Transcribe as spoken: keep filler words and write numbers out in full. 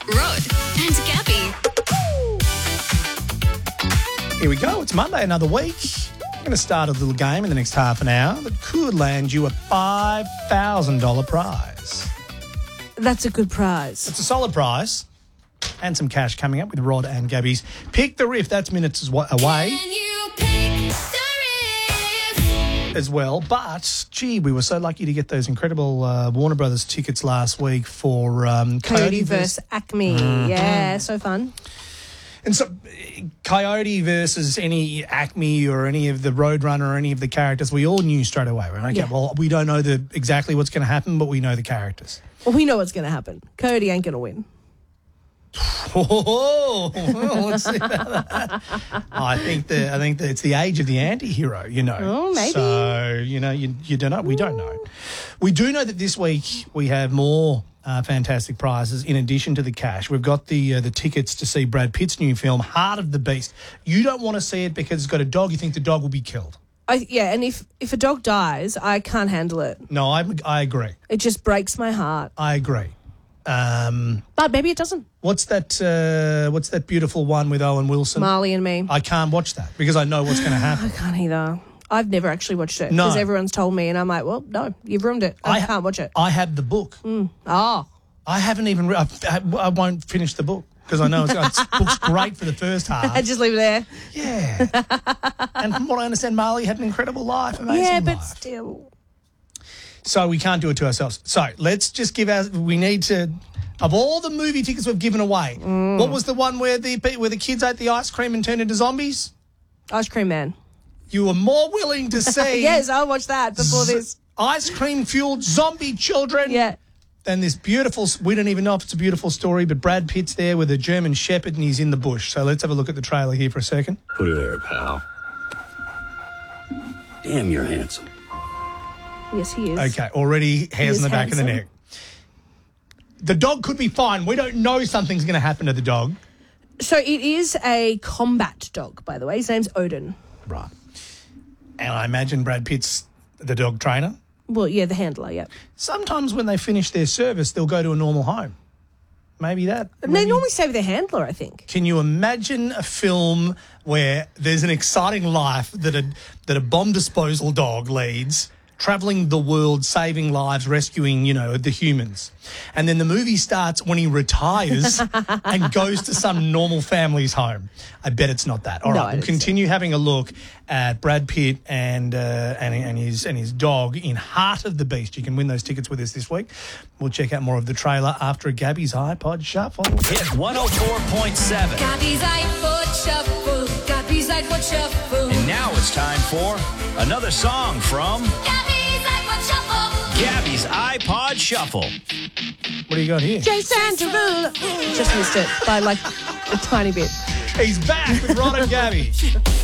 Rod and Gabby. Here we go. It's Monday, another week. I'm going to start a little game in the next half an hour that could land you a five thousand dollars prize. That's a good prize. It's a solid prize and some cash coming up with Rod and Gabby's Pick the Riff. That's minutes away as well. But, gee, we were so lucky to get those incredible uh, Warner Brothers tickets last week for um, Coyote Coyote versus Acme. Mm-hmm. Yeah, so fun. And so, Coyote versus any Acme or any of the Roadrunner or any of the characters, we all knew straight away, right? Okay, Yeah. well, we don't know the exactly what's going to happen, but we know the characters. Well, we know what's going to happen. Coyote ain't going to win. Oh, well, let's see about that. I think that I think that it's the age of the anti-hero, you know. Oh, maybe. So, you know, you, you don't know. We don't know. We do know that this week we have more uh, fantastic prizes in addition to the cash. We've got the uh, the tickets to see Brad Pitt's new film, Heart of the Beast. You don't want to see it because it's got a dog. You think the dog will be killed. I, yeah, and if, if a dog dies, I can't handle it. No, I, I agree. It just breaks my heart. I agree. Um, But maybe it doesn't. what's that? Uh, what's that beautiful one with Owen Wilson? Marley and Me. I can't watch that because I know what's going to happen. I can't either. I've never actually watched it No. because everyone's told me, and I'm like, well, no, you've ruined it. I, I ha- can't watch it. I have the book. Oh, I haven't even. Re- I, I won't finish the book because I know it's, it's book's great for the first I half. just leave it there. Yeah, and from what I understand, Marley had an incredible life, amazing Yeah, but life. still. So we can't do it to ourselves. So let's just give our. We need to. Of all the movie tickets we've given away, Mm. what was the one where the where the kids ate the ice cream and turned into zombies? Ice Cream Man. You were more willing to see Yes, I'll watch that before z- this. ice cream fueled zombie children. Yeah. Than this beautiful, we don't even know if it's a beautiful story, but Brad Pitt's there with a German Shepherd and he's in the bush. So let's have a look at the trailer here for a second. Put her there, pal. Damn, you're handsome. Yes, he is. Okay, already hairs is on the back of the handsome. neck. The dog could be fine. We don't know something's going to happen to the dog. So it is a combat dog, by the way. His name's Odin. Right. And I imagine Brad Pitt's the dog trainer. Well, yeah, the handler, yeah. Sometimes when they finish their service, they'll go to a normal home. Maybe that. And they maybe- normally stay with their handler, I think. Can you imagine a film where there's an exciting life that a that a bomb disposal dog leads, travelling the world, saving lives, rescuing, you know, the humans, and then the movie starts when he retires and goes to some normal family's home? I bet it's not that. All No, right, I we'll don't continue having a look at Brad Pitt and uh, and and his and his dog in Heart of the Beast. You can win those tickets with us this week. We'll check out more of the trailer after Gabby's iPod Shuffle. Hit one oh four point seven. Gabby's iPod Shuffle. Gabby's iPod Shuffle. And now it's time for another song from Gabby's iPod Shuffle. Gabby's iPod Shuffle. What do you got here? Jason Derulo. Just missed it by like a tiny bit. He's back with Rod and Gabby.